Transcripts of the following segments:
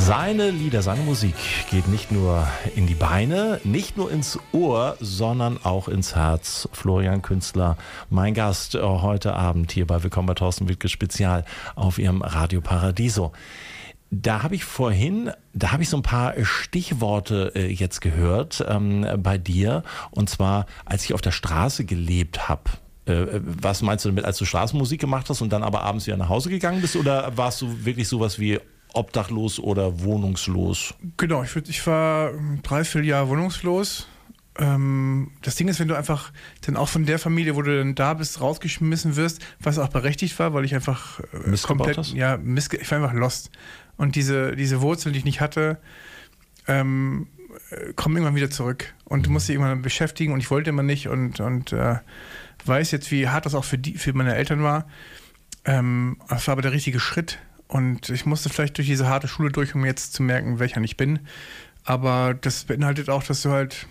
Seine Lieder, seine Musik geht nicht nur in die Beine, nicht nur ins Ohr, sondern auch ins Herz. Florian Künstler, mein Gast heute Abend hier bei Willkommen bei Thorsten Wittke Spezial auf Ihrem Radio Paradiso. Da habe ich so ein paar Stichworte jetzt gehört bei dir. Und zwar, als ich auf der Straße gelebt habe. Was meinst du damit, als du Straßenmusik gemacht hast und dann aber abends wieder nach Hause gegangen bist? Oder warst du wirklich sowas wie obdachlos oder wohnungslos? Genau, ich war 3-4 Jahre wohnungslos. Das Ding ist, wenn du einfach dann auch von der Familie, wo du dann da bist, rausgeschmissen wirst, was auch berechtigt war, weil ich einfach komplett, ich war einfach lost. Und diese Wurzeln, die ich nicht hatte, kommen irgendwann wieder zurück. Und du musst dich irgendwann beschäftigen und ich wollte immer nicht und weiß jetzt, wie hart das auch für meine Eltern war. Das war aber der richtige Schritt. Und ich musste vielleicht durch diese harte Schule durch, um jetzt zu merken, welcher ich bin. Aber das beinhaltet auch, dass du halt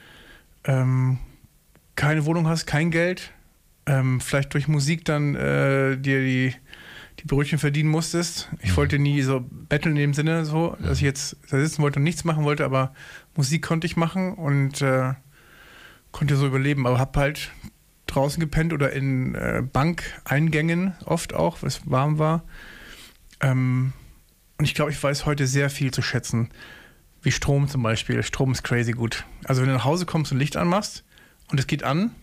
keine Wohnung hast, kein Geld, vielleicht durch Musik dann dir die Brötchen verdienen musstest. Ich wollte nie so betteln in dem Sinne, so, dass ich jetzt da sitzen wollte und nichts machen wollte, aber Musik konnte ich machen und konnte so überleben. Aber hab halt draußen gepennt oder in Bankeingängen oft auch, weil es warm war. Und ich glaube, ich weiß heute sehr viel zu schätzen. Wie Strom zum Beispiel. Strom ist crazy gut. Also wenn du nach Hause kommst und Licht anmachst und es geht an,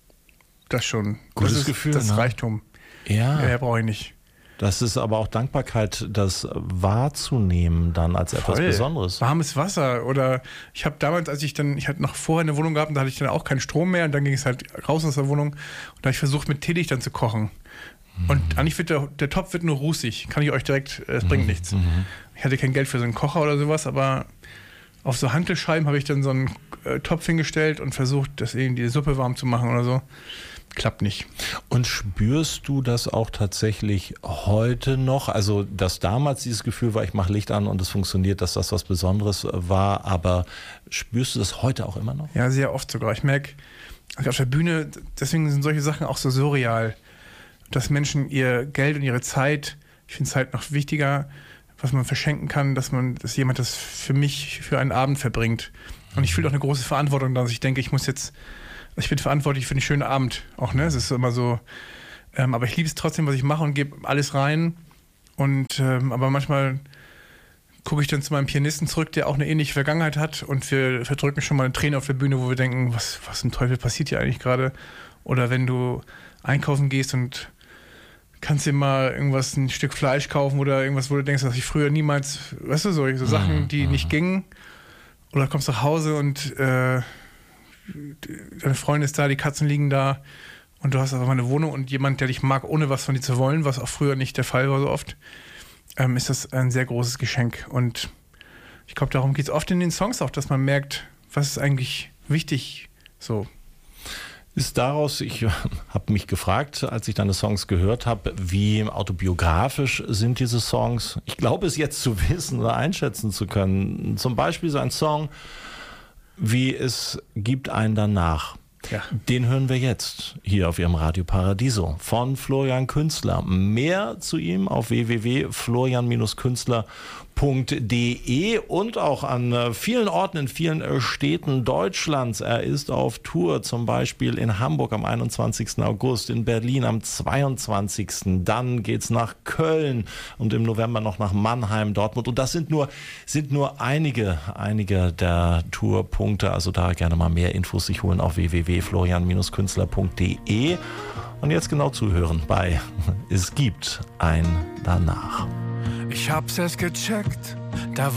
das schon. Gutes Gefühl. Das ist ne? Reichtum. Ja. Mehr brauche ich nicht. Das ist aber auch Dankbarkeit, das wahrzunehmen dann als etwas Besonderes. Warmes Wasser oder ich habe damals, ich hatte noch vorher eine Wohnung gehabt und da hatte ich dann auch keinen Strom mehr und dann ging es halt raus aus der Wohnung und da habe ich versucht mit Teelicht dann zu kochen. Und eigentlich wird der Topf wird nur rußig. Kann ich euch direkt, es bringt nichts. Ich hatte kein Geld für so einen Kocher oder sowas, aber auf so Hantelscheiben habe ich dann so einen Topf hingestellt und versucht, das irgendwie die Suppe warm zu machen oder so. Klappt nicht. Und spürst du das auch tatsächlich heute noch? Also, dass damals dieses Gefühl war, ich mache Licht an und es funktioniert, dass das was Besonderes war, aber spürst du das heute auch immer noch? Ja, sehr oft sogar. Ich merke, auf der Bühne, deswegen sind solche Sachen auch so surreal, dass Menschen ihr Geld und ihre Zeit, ich finde es halt noch wichtiger, was man verschenken kann, dass jemand das für mich für einen Abend verbringt. Und ich fühle auch eine große Verantwortung, dass ich denke, ich bin verantwortlich für einen schönen Abend auch, ne? Es ist immer so, aber ich liebe es trotzdem, was ich mache und gebe alles rein. Und aber manchmal gucke ich dann zu meinem Pianisten zurück, der auch eine ähnliche Vergangenheit hat und wir verdrücken schon mal eine Träne auf der Bühne, wo wir denken, was im Teufel passiert hier eigentlich gerade? Oder wenn du einkaufen gehst und kannst dir mal ein Stück Fleisch kaufen oder irgendwas, wo du denkst, dass ich früher niemals, weißt du, so Sachen, die nicht gingen. Oder kommst nach Hause und deine Freundin ist da, die Katzen liegen da und du hast einfach mal eine Wohnung und jemand, der dich mag, ohne was von dir zu wollen, was auch früher nicht der Fall war so oft, ist das ein sehr großes Geschenk. Und ich glaube, darum geht es oft in den Songs auch, dass man merkt, was ist eigentlich wichtig so. Ist daraus, ich habe mich gefragt, als ich deine Songs gehört habe, wie autobiografisch sind diese Songs? Ich glaube es jetzt zu wissen oder einschätzen zu können. Zum Beispiel so ein Song wie Es gibt einen danach. Ja. Den hören wir jetzt hier auf Ihrem Radio Paradiso von Florian Künstler. Mehr zu ihm auf www.florian-künstler.de und auch an vielen Orten in vielen Städten Deutschlands. Er ist auf Tour, zum Beispiel in Hamburg am 21. August, in Berlin am 22. Dann geht's nach Köln und im November noch nach Mannheim, Dortmund. Und das sind nur einige der Tourpunkte. Also da gerne mal mehr Infos sich holen auf www.florian-künstler.de. Und jetzt genau zuhören bei Es gibt ein Danach. Ich hab's erst gecheckt, da